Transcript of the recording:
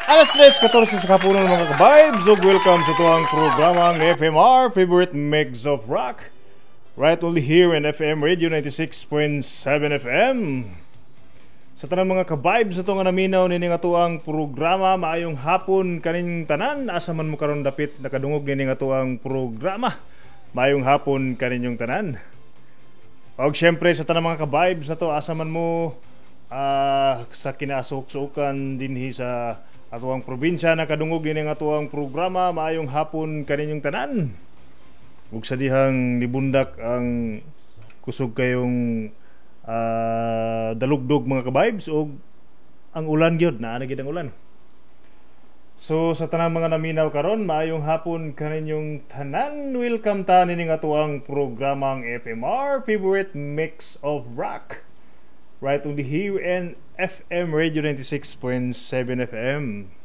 Alas 3:14 sa kapunan mga ka-vibes. So welcome sa tuwang programang FMR, Favorite Mix of Rock. Right only here in FM Radio 96.7 FM. Sa tanang mga ka-vibes ito nga naminaw nini nga tuwang programa, maayong hapon kaning tanan. Asa man mo karon dapit nakadungog nini nga tuwang programa. Maayong hapon kaninyong tanan. Og syempre sa tanang mga ka-vibes na to, asa man mo sa kinasuk-sukan dinhi sa atuang probinsya nakadungog din ang atuang programa, maayong hapon kaninyong tanan. Ug sa dihang nibundak ang kusog kayong dalugdog mga ka-vibes og ang ulan gyud naa na gid ang ulan. So sa tanang mga naminaw karon, maayong hapon kaninyong tanan. Welcome ta nining atuang programang FMR, Favorite Mix of Rock. Right on the here and FM Radio 96.7 FM.